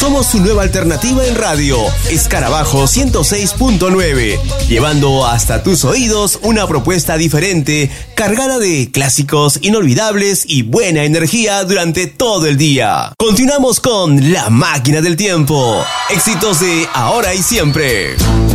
Somos su nueva alternativa en radio, Escarabajo 106.9, llevando hasta tus oídos una propuesta diferente, cargada de clásicos inolvidables y buena energía durante todo el día. Continuamos con La Máquina del Tiempo, éxitos de ahora y siempre.